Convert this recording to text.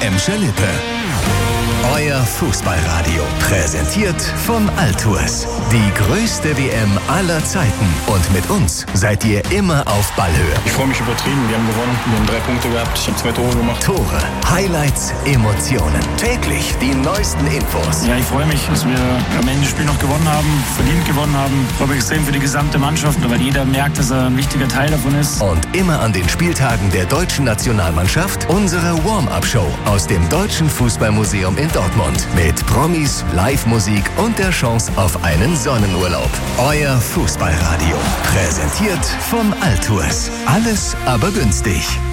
Emscher Lippe. Euer Fußballradio, präsentiert von Altours. Die größte WM aller Zeiten. Und mit uns seid ihr immer auf Ballhöhe. Ich freue mich übertrieben, wir haben gewonnen, wir haben 3 Punkte gehabt, ich habe 2 Tore gemacht. Tore, Highlights, Emotionen. Täglich die neuesten Infos. Ja, ich freue mich, dass wir am Ende des Spiels noch gewonnen haben, verdient gewonnen haben. Ich freue mich extrem für die gesamte Mannschaft, weil jeder merkt, dass er ein wichtiger Teil davon ist. Und immer an den Spieltagen der deutschen Nationalmannschaft unsere Warm-Up-Show aus dem Deutschen Fußballmuseum in Dortmund. Mit Promis, Live-Musik und der Chance auf einen Sonnenurlaub. Euer Fußballradio. Präsentiert von Altours. Alles aber günstig.